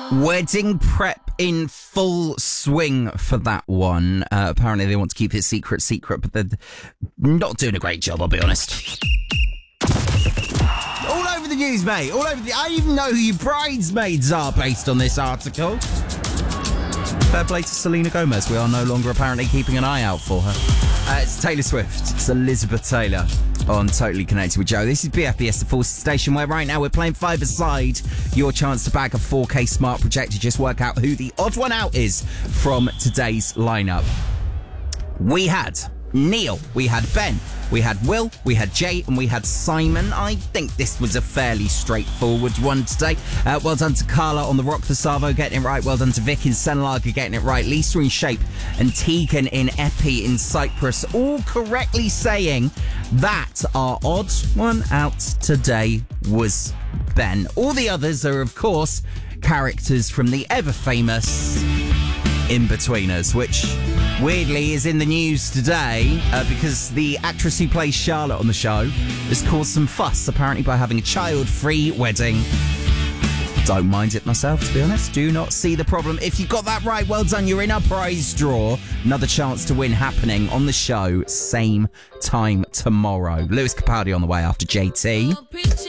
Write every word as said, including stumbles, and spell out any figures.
Wedding prep in full swing for that one. Uh, apparently they want to keep it secret, secret, but they're not doing a great job, I'll be honest. All over the news, mate. All over the... I even know who your bridesmaids are based on this article. Fair play to Selena Gomez. We are no longer apparently keeping an eye out for her. Uh, it's Taylor Swift. It's Elizabeth Taylor on Totally Connected with Joe. This is B F B S, the Force Station, where right now we're playing five-a-side. Your chance to bag a four K smart projector. Just work out who the odd one out is from today's lineup. We had Neil, we had Ben, we had Will, we had Jay, and we had Simon. I think this was a fairly straightforward one today. Uh, well done to Carla on the Rock the Savo getting it right. Well done to Vic in Senlager getting it right. Lisa in Shape and Tegan in Epi in Cyprus all correctly saying that our odd one out today was Ben. All the others are, of course, characters from the ever-famous In-Betweeners, which weirdly is in the news today uh, because the actress who plays Charlotte on the show has caused some fuss, apparently by having a child-free wedding. Don't mind it myself, to be honest. Do not see the problem. If you got that right, well done. You're in our prize draw. Another chance to win happening on the show, same time tomorrow. Lewis Capaldi on the way after J T.